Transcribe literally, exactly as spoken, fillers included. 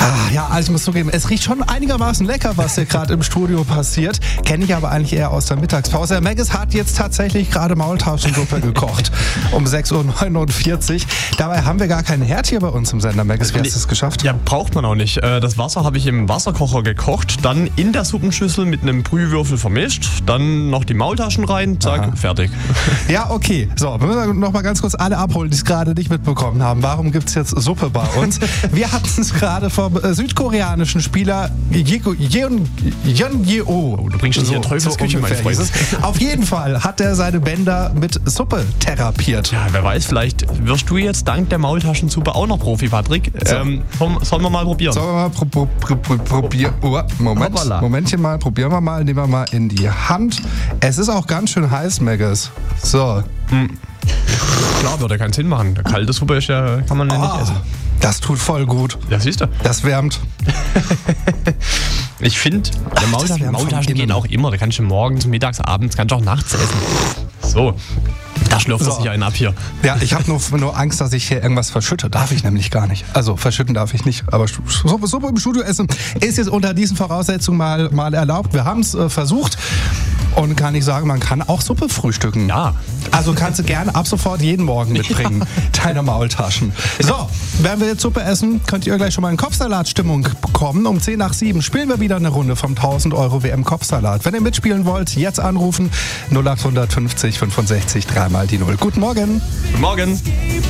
Ah, ja, also ich muss zugeben, es riecht schon einigermaßen lecker, was hier gerade im Studio passiert. Kenne ich aber eigentlich eher aus der Mittagspause. Herr Megges hat jetzt tatsächlich gerade Maultaschensuppe gekocht um sechs Uhr neunundvierzig. Dabei haben wir gar keinen Herd hier bei uns im Sender. Megges, wie hast du es geschafft? Ja, braucht man auch nicht. Das Wasser habe ich im Wasserkocher gekocht, dann in der Suppenschüssel mit einem Brühwürfel vermischt, dann noch die Maultaschen rein, zack, Aha. fertig. Ja, okay. So, wir müssen noch mal ganz kurz alle abholen, die es gerade nicht mitbekommen haben. Warum gibt es jetzt Suppe bei uns? Wir hatten es gerade vom äh, südkoreanischen Spieler Jeon Yeon. Oh, du bringst schon so, hier Teufelsküche, so mein Freund. Auf jeden Fall hat er seine Bänder mit Suppe therapiert. Ja, wer weiß, vielleicht wirst du jetzt dank der Maultaschensuppe auch noch Profi, Patrick. So. Ähm, sollen wir mal probieren? Sollen wir mal pro, pro, pro, pro, probieren? Oh, Moment, Hoppala. Momentchen mal, probieren wir mal. Nehmen wir mal in die Hand. Es ist auch ganz schön heiß, Megges. So. Hm. Klar, würde keinen Sinn machen. Kalte Suppe ist ja, kann man ja oh, nicht essen. Das tut voll gut. Ja, siehst du. Das wärmt. Ich finde, Maultaschen, Maultaschen gehen auch immer. Da kannst du morgens, mittags, abends, kannst du auch nachts essen. So. Da schlürft es sich einen ab hier. Ja, ich habe nur, nur Angst, dass ich hier irgendwas verschütte. Darf ich nämlich gar nicht. Also verschütten darf ich nicht. Aber Suppe, Suppe im Studio essen ist jetzt unter diesen Voraussetzungen mal, mal erlaubt. Wir haben es äh, versucht. Und kann ich sagen, man kann auch Suppe frühstücken. Ja. Also kannst du gerne ab sofort jeden Morgen mitbringen, ja. Deine Maultaschen. So, während wir jetzt Suppe essen, könnt ihr gleich schon mal in Kopfsalat-Stimmung bekommen. Um zehn nach sieben spielen wir wieder eine Runde vom tausend Euro W M-Kopfsalat. Wenn ihr mitspielen wollt, jetzt anrufen null acht fünfzig fünfundsechzig dreimal die null. Guten Morgen. Guten Morgen.